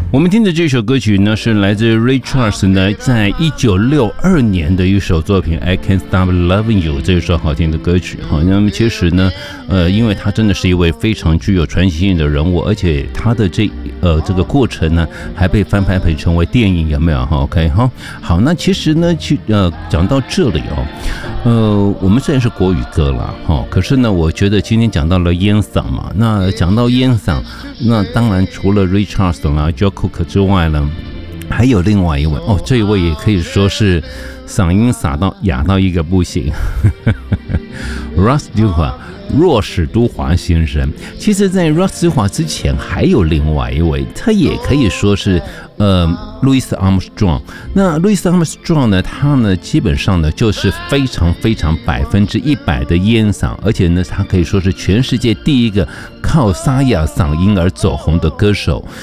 我们听的这首歌曲呢，是来自 Ray Charles 呢，在1962年的一首作品《I Can't Stop Loving You》这首好听的歌曲。好，那么其实呢，因为他真的是一位非常具有传奇性的人物，而且他的这个过程呢，还被翻拍成为电影，有没有？OK 哈，好，那其实呢，讲到这里我们虽然是国语歌了哈，可是呢，我觉得今天讲到了烟嗓嘛，那讲到烟嗓，那当然除了 Ray Charles 啦、Joe Cocker 之外呢，还有另外一位这一位也可以说是嗓音哑到一个不行，Russ Stewart。若史都华先生，其实在 Russ Stewart 之前还有另外一位，他也可以说是Louis Armstrong。那 Louis Armstrong 呢，他呢基本上呢就是非常非常100%的烟嗓，而且呢他可以说是全世界第一个靠沙哑嗓音而走红的歌手。